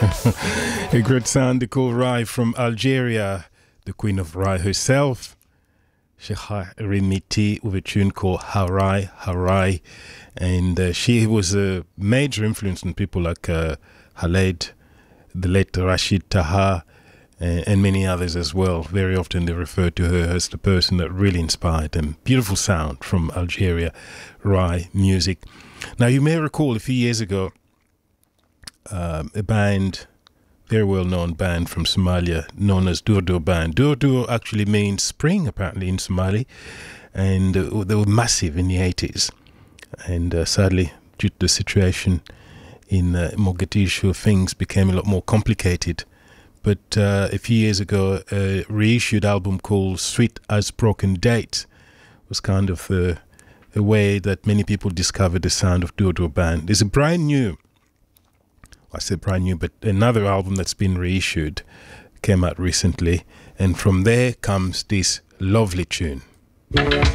A great sound called Rai from Algeria, the Queen of Rai herself, Sheikha Rimiti, with a tune called Harai, Harai. And she was a major influence on people like Khaled, the late Rashid Taha, and many others as well. Very often they refer to her as the person that really inspired them. Beautiful sound from Algeria, Rai music. Now, you may recall a few years ago, a band, very well-known band from Somalia, known as Durdur Band. Durdur actually means spring, apparently, in Somali, and they were massive in the 80s. And sadly, due to the situation in Mogadishu, things became a lot more complicated. But a few years ago, a reissued album called Sweet as Broken Date was kind of the way that many people discovered the sound of Durdur Band. There's a brand new, I said brand new, but another album that's been reissued came out recently, and from there comes this lovely tune.